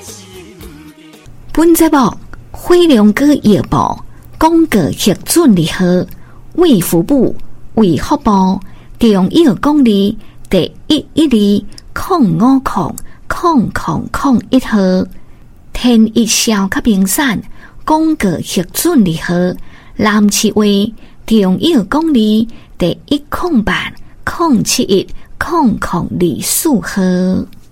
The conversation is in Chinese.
本节目辉龙哥夜报广告核准立号，卫福部、卫福部中药公里第112-050-0001号，天一小卡冰山广告核准立号，南市卫中药公里第108-071-0024号。